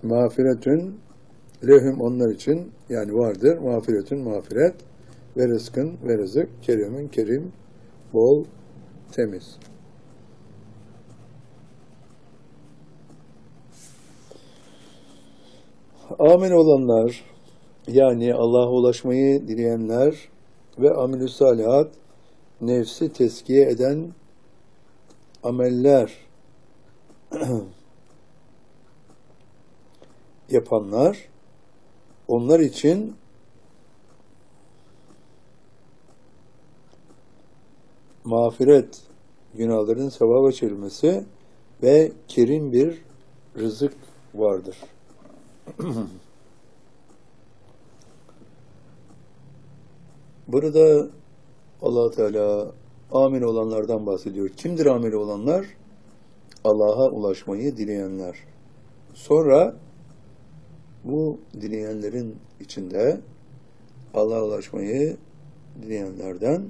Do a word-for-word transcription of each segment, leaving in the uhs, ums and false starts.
mağfiretün lehum onlar için yani vardır. Mağfiretün mağfiret ve rızkın ve rızık kerimin kerim bol temiz. Amin olanlar yani Allah'a ulaşmayı dileyenler ve amel-ü salihat nefsi tezkiye eden ameller yapanlar onlar için mağfiret, günahların sevaba çevrilmesi ve kerim bir rızık vardır. Burada Allah Teala amin olanlardan bahsediyor. Kimdir amin olanlar? Allah'a ulaşmayı dileyenler. Sonra bu dileyenlerin içinde Allah'a ulaşmayı dileyenlerden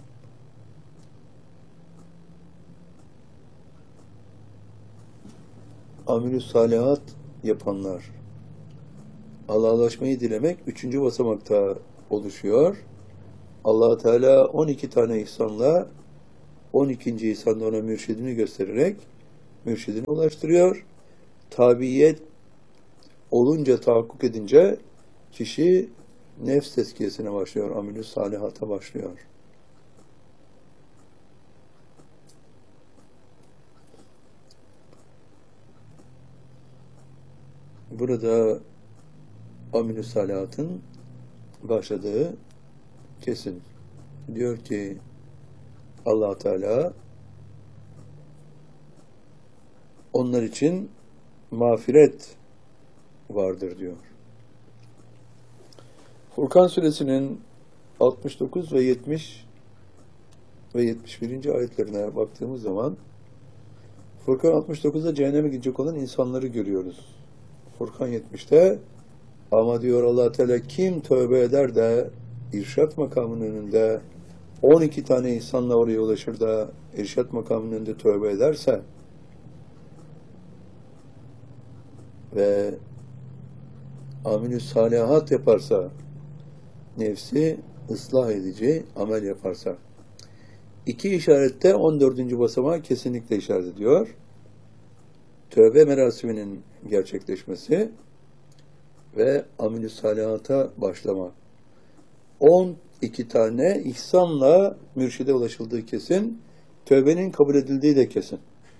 amel-ü salihat yapanlar. Allah'a ulaşmayı dilemek üçüncü basamakta oluşuyor. Allah Teala on iki tane ihsanla on ikinci ihsanda ona mürşidini göstererek mürşidini ulaştırıyor. Tabiyet olunca, tahakkuk edince kişi nefs tezkiyesine başlıyor, amel-ü salihata başlıyor. Burada amel-ü salihatın başladığı kesin. Diyor ki Allah Teala onlar için mağfiret vardır diyor. Furkan suresinin altmış dokuz ve yetmiş ve yetmiş birinci ayetlerine baktığımız zaman Furkan altmış dokuzda cehenneme gidecek olan insanları görüyoruz. Furkan yetmişte ama diyor Allah Teala kim tövbe eder de irşat makamının önünde on iki tane insanla oraya ulaşır da irşat makamının önünde tövbe ederse ve amel-ü salihat yaparsa, nefsi ıslah edici amel yaparsa. İki işarette on dördüncü basamağı kesinlikle işaret ediyor. Tövbe merasiminin gerçekleşmesi ve amel-ü salihata başlama. on iki tane ihsanla mürşide ulaşıldığı kesin, tövbenin kabul edildiği de kesin.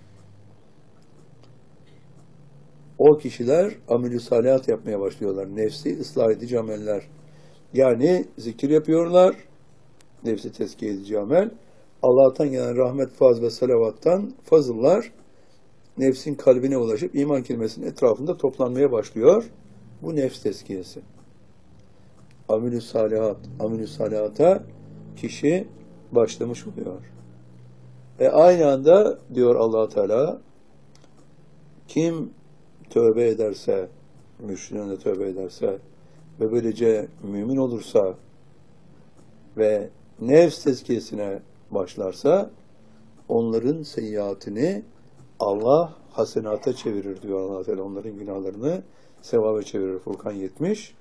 O kişiler amel-ü salihat yapmaya başlıyorlar. Nefsi ıslah edici ameller. Yani zikir yapıyorlar. Nefsi tezkiye edici amel. Allah'tan gelen rahmet, faz ve salavattan fazıllar nefsin kalbine ulaşıp iman kelimesinin etrafında toplanmaya başlıyor. Bu nefs tezkiyesi. Amel-ü salihat, amel-ü salihata kişi başlamış oluyor. Ve aynı anda diyor Allah Teala kim tövbe ederse, müşrikine tövbe ederse ve böylece mümin olursa ve nefs tezkiyesine başlarsa onların seyyiatini Allah hasenata çevirir diyor Allah Teala. Onların günahlarını sevaba çevirir. Furkan yetmiş.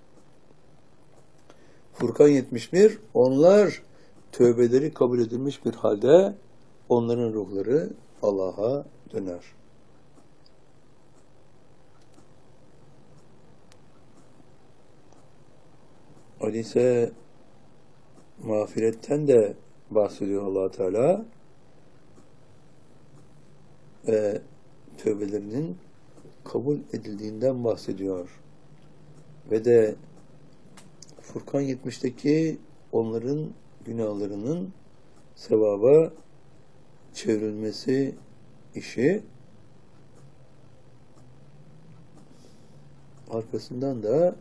Furkan yetmiş bir. Onlar tövbeleri kabul edilmiş bir halde onların ruhları Allah'a döner. Öyleyse mağfiretten de bahsediyor Allah Teala ve tövbelerinin kabul edildiğinden bahsediyor. Ve de Furkan yetmişteki onların günahlarının sevaba çevrilmesi işi arkasından da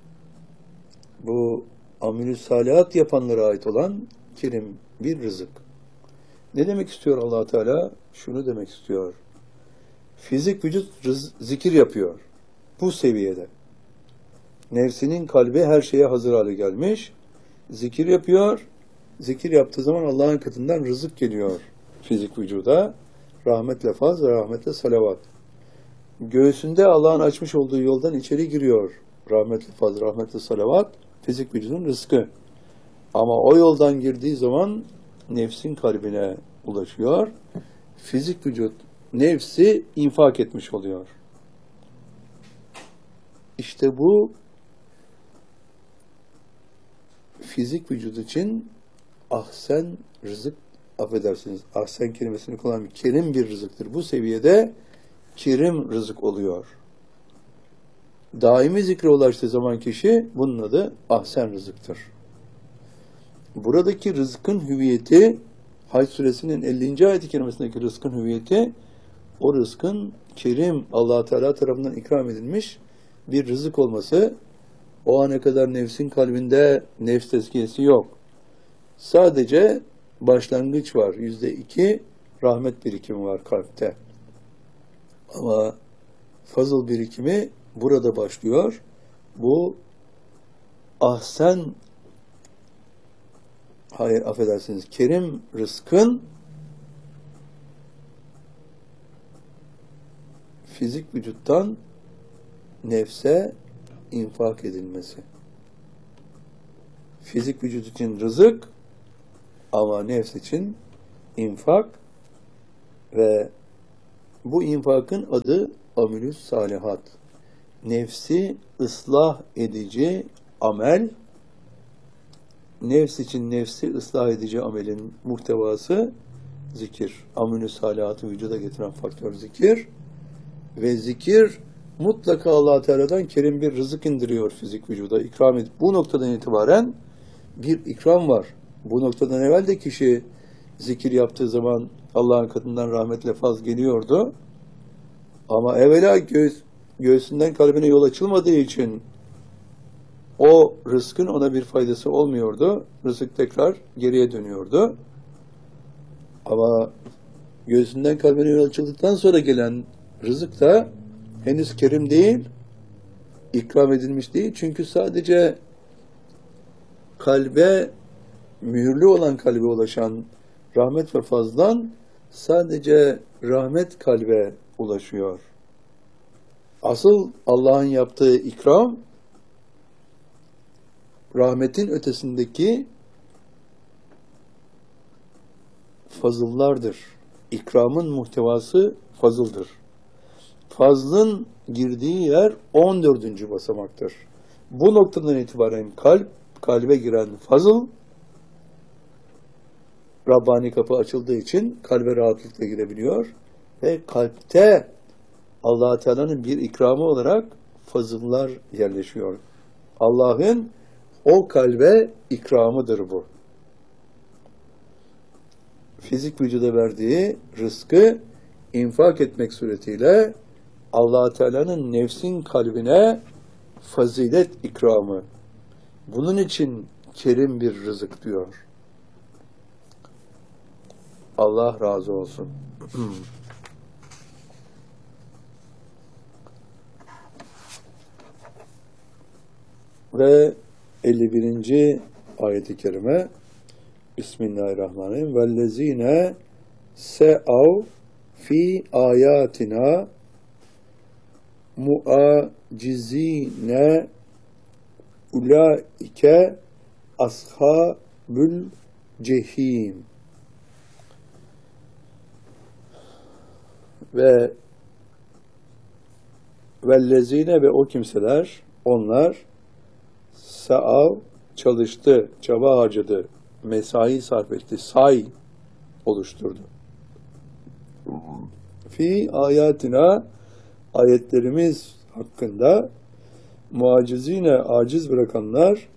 bu amel-ü salihat yapanlara ait olan kerim bir rızık. Ne demek istiyor Allah Teala? Şunu demek istiyor. Fizik vücut rız- zikir yapıyor. Bu seviyede. Nefsinin kalbi her şeye hazır hale gelmiş. Zikir yapıyor. Zikir yaptığı zaman Allah'ın katından rızık geliyor fizik vücuda. Rahmetle faz ve rahmetle salavat. göğsünde Allah'ın açmış olduğu yoldan içeri giriyor. Rahmetli fazl, rahmetli salavat, fizik vücudun rızkı. Ama o yoldan girdiği zaman nefsin kalbine ulaşıyor. Fizik vücut nefsi infak etmiş oluyor. İşte bu fizik vücut için ahsen rızık, affedersiniz, ahsen kelimesini kullanmıyorum. Kerim bir rızıktır. Bu seviyede kerim rızık oluyor. Daimi zikre ulaştığı zaman kişi bunun adı ahsen rızıktır. Buradaki rızkın hüviyeti, Hac suresinin ellinci ayet-i kerimesindeki rızkın hüviyeti, o rızkın kerim, Allah Teala tarafından ikram edilmiş bir rızık olması. O ana kadar nefsin kalbinde nefs tezkiyesi yok. Sadece başlangıç var. Yüzde iki rahmet birikimi var kalpte. Ama fazıl birikimi burada başlıyor. Bu ahsen, hayır affedersiniz, kerim rızkın fizik vücuttan nefse infak edilmesi. Fizik vücut için rızık ama nefs için infak ve bu infakın adı amelüs salihat. Nefsi ıslah edici amel, nefs için nefsi ıslah edici amelin muhtevası zikir. Amelüs salihatı vücuda getiren faktör zikir ve zikir mutlaka Allah Teala'dan kerim bir rızık indiriyor fizik vücuda, ikram edip. Bu noktadan itibaren bir ikram var. Bu noktadan evvel de kişi zikir yaptığı zaman Allah'ın katından rahmetle faz geliyordu. Ama evvela göğüs, göğsünden kalbine yol açılmadığı için o rızkın ona bir faydası olmuyordu. Rızık tekrar geriye dönüyordu. Ama göğsünden kalbine yol açıldıktan sonra gelen rızık da henüz kerim değil, ikram edilmiş değil. Çünkü sadece kalbe, mühürlü olan kalbe ulaşan rahmet ve fazlan sadece rahmet kalbe ulaşıyor. Asıl Allah'ın yaptığı ikram, rahmetin ötesindeki fazıllardır. İkramın muhtevası fazıldır. Fazlın girdiği yer on dördüncü basamaktır. Bu noktadan itibaren kalp, kalbe giren fazıl, Rabbani kapı açıldığı için kalbe rahatlıkla girebiliyor ve kalpte Allah Teala'nın bir ikramı olarak fazıllar yerleşiyor. Allah'ın o kalbe ikramıdır bu. Fizik vücuda verdiği rızkı infak etmek suretiyle Allah Teala'nın nefsin kalbine fazilet ikramı. Bunun için kerim bir rızık diyor. Allah razı olsun. Ve elli birinci ayet-i kerime, Bismillahirrahmanirrahim. Vellezine se'av fi ayatina muacizine ulaike ashabul cehim. Ve vellezine ve o kimseler, onlar sa'av, çalıştı, çaba harcadı, mesai sarf etti, say oluşturdu. Fi ayatina, ayetlerimiz hakkında muacizine, aciz bırakanlar,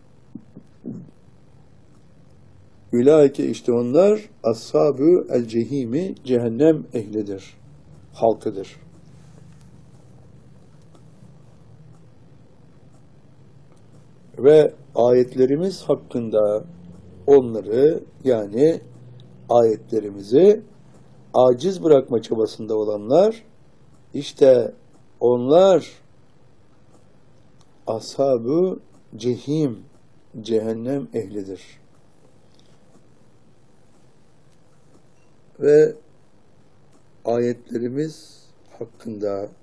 ülaike, işte onlar ashab-ı el cehimi, cehennem ehlidir, halkıdır. Ve ayetlerimiz hakkında onları, yani ayetlerimizi aciz bırakma çabasında olanlar, işte onlar ashab-ı cehim, cehennem ehlidir. Ve ayetlerimiz hakkında